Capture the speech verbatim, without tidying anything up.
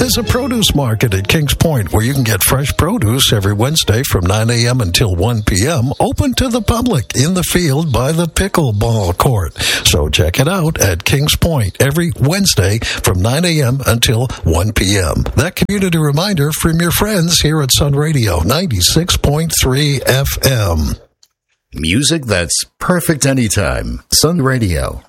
There's a produce market at Kings Point where you can get fresh produce every Wednesday from nine a.m. until one p.m. open to the public in the field by the pickleball court. So check it out at Kings Point every Wednesday from nine a.m. until one p.m. That community reminder from your friends here at Sun Radio ninety-six point three F M. Music that's perfect anytime. Sun Radio.